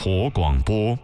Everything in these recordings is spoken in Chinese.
活广播。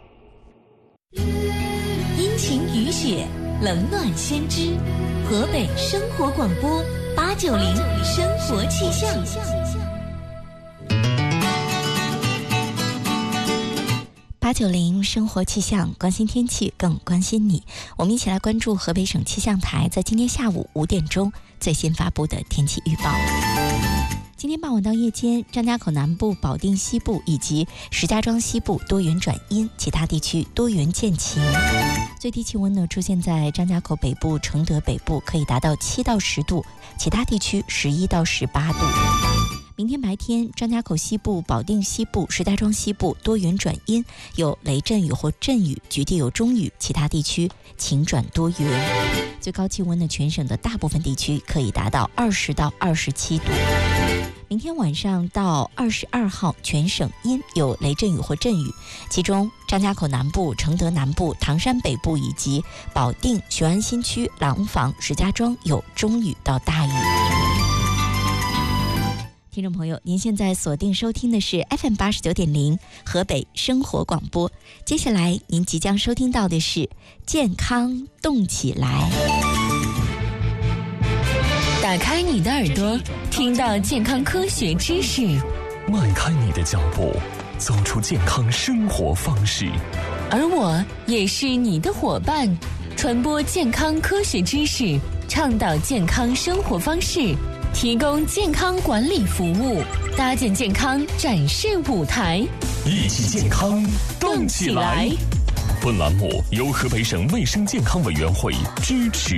阴晴雨雪，冷暖先知。河北生活广播890生活气象。890生活气象，关心天气，更关心你。我们一起来关注河北省气象台在今天下午5点钟最新发布的天气预报。今天傍晚到夜间，张家口南部、保定西部以及石家庄西部多云转阴，其他地区多云见晴。最低气温呢出现在张家口北部、承德北部，可以达到7到10度，其他地区11到18度。明天白天，张家口西部、保定西部、石家庄西部多云转阴，有雷阵雨或阵雨，局地有中雨，其他地区晴转多云。最高气温呢，全省的大部分地区可以达到20到27度。明天晚上到22号，全省阴，有雷阵雨或阵雨，其中张家口南部、承德南部、唐山北部以及保定、雄安新区、廊坊、石家庄有中雨到大雨。听众朋友，您现在锁定收听的是 FM 89.0河北生活广播。接下来您即将收听到的是健康动起来。 打开你的耳朵，听到健康科学知识； 迈开你的脚步，走出健康生活方式。 而我也是你的伙伴，传播健康科学知识，倡导健康生活方式，提供健康管理服务，搭建健康展示舞台， 一起健康动起来。本栏目由河北省卫生健康委员会支持